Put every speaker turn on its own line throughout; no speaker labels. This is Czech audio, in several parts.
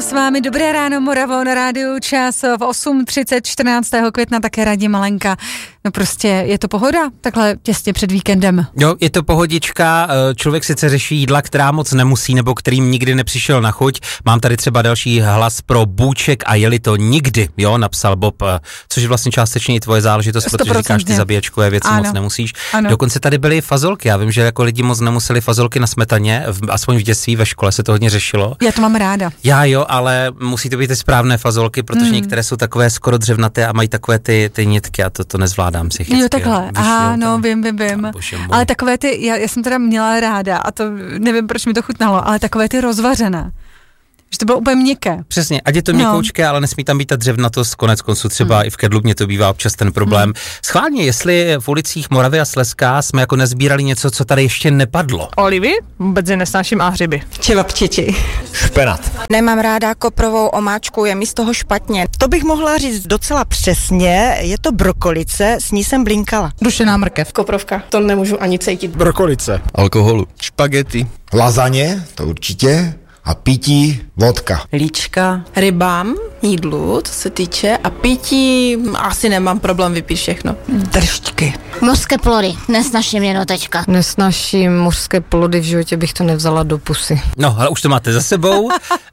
s vámi dobré ráno Moravo na rádiu Čas v 8:30 14. května také Radim Malenka. No prostě je to pohoda, takhle těsně před víkendem.
Jo, je to pohodička, člověk sice řeší jídla, která moc nemusí, nebo kterým nikdy nepřišel na chuť. Mám tady třeba další hlas pro bůček a jeli to nikdy, jo, napsal Bob, což je vlastně částečně i tvoje záležitost, protože říkáš, ty zabíječkové věci moc nemusíš.
Ano.
Dokonce tady byly fazolky, já vím, že jako lidi moc nemuseli fazolky na smetaně, aspoň v dětství ve škole se to hodně řešilo.
Já to mám ráda.
Já jo, ale musí to být ty správné fazolky, protože některé jsou takové skoro dřevnaté a mají takové ty nitky a to nezvládám psychicky.
Jo, takhle.
Víš,
aha,
jo,
no, vím. Ale takové ty, já jsem teda měla ráda a to nevím, proč mi to chutnalo, ale takové ty rozvařené. Že to bylo úplně měkké.
Přesně, ať je to měkoučké, ale nesmí tam být ta dřevnatost, konec konců třeba i v Kedlu mě to bývá občas ten problém. Schválně, jestli v ulicích Moravy a Slezska jsme jako nezbírali něco, co tady ještě nepadlo.
Olivy, vůbec je nesnáším a hřiby.
Čevapčiči.
Špenat.
Nemám ráda koprovou omáčku, je mi z toho špatně. To bych mohla říct docela přesně, je to brokolice, s ní jsem blinkala.
Dušená mrkev.
Koprovka, to nemůžu ani cítit.
Brokolice. Alkoholu. Špagety.
Lazaně, to určitě. A pití, vodka.
Líčka, rybám, jídlu, co se týče, a pití, asi nemám problém vypít všechno.
Držďky.
Mořské plody, nesnaším jednotečka.
Nesnáším mořské plody, v životě bych to nevzala do pusy.
No, ale už to máte za sebou.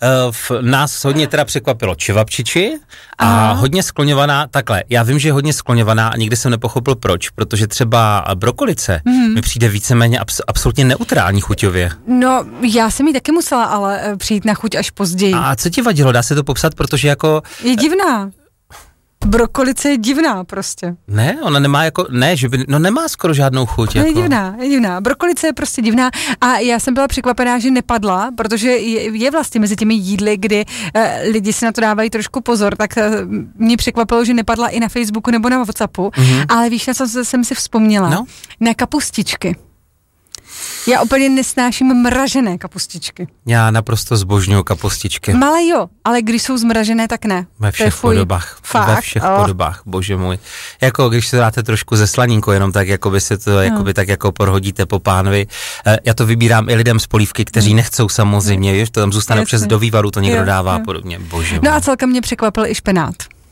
Nás hodně teda překvapilo čevapčiči a hodně skloňovaná, takhle, já vím, že je hodně skloňovaná a nikdy jsem nepochopil proč, protože třeba brokolice mi přijde víceméně absolutně neutrální chuťově.
No, já jsem jí taky musela ale přijít na chuť až později.
A co ti vadilo? Dá se to popsat, protože jako...
Je divná. Brokolice je divná prostě.
Ne, ona nemá jako, ne, že by, no nemá skoro žádnou chuť.
No
jako.
je divná. Brokolice je prostě divná a já jsem byla překvapená, že nepadla, protože je vlastně mezi těmi jídly, kdy lidi si na to dávají trošku pozor, tak mě překvapilo, že nepadla i na Facebooku nebo na WhatsAppu, ale víš, na co jsem si vzpomněla?
No?
Na kapustičky. Já úplně nesnáším mražené kapustičky.
Já naprosto zbožňuju kapustičky.
Malé jo, ale když jsou zmražené, tak ne.
Ve všech podobách.
Fakt?
Ve všech podobách, bože můj. Jako když se dáte trošku ze slanínkou, jenom tak, jako by se to jakoby tak jako prohodíte po pánvi. Já to vybírám i lidem z polívky, kteří nechcou samozřejmě, víš, to tam zůstane přes do vývaru, to někdo dává a podobně, bože můj.
No a celkem mě překvapil i špenát.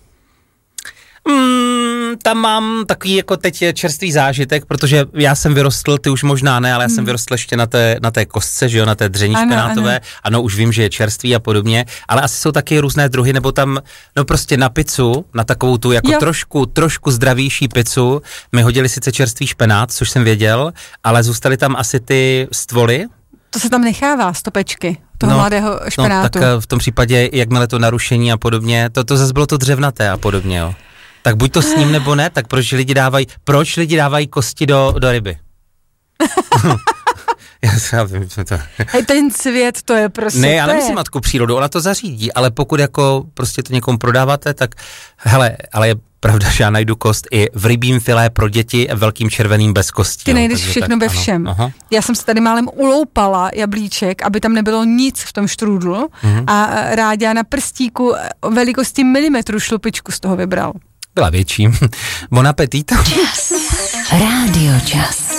Tam mám takový jako teď čerstvý zážitek, protože já jsem vyrostl, ty už možná ne, ale já jsem vyrostl ještě na té kostce, že jo, na té dření špenátové. Ano, už vím, že je čerstvý a podobně, ale asi jsou taky různé druhy, nebo tam, no prostě na pizzu, na takovou tu jako trošku zdravější pizzu, mi hodili sice čerstvý špenát, což jsem věděl, ale zůstaly tam asi ty stvoly.
To se tam nechává, stopečky toho mladého špenátu.
No, tak v tom případě, jakmile to narušení a podobně, to zase bylo to dřevnaté a podobně, jo. Tak buď to s ním nebo ne, tak proč lidi dávají kosti do ryby? Já vím, co to...
Ten svět, to je prostě...
Ne, já nemyslím matku přírodu, ona to zařídí, ale pokud jako prostě to někomu prodáváte, tak hele, ale je pravda, že já najdu kost i v rybím filé pro děti velkým červeným bez kostí.
Ty najdeš všechno ve všem.
Aha.
Já jsem se tady málem uloupala jablíček, aby tam nebylo nic v tom štrůdlu a Ráďa na prstíku velikosti milimetru šlupičku z toho vybral.
Byla větší. Bon appétit.
Čas. Rádio Čas.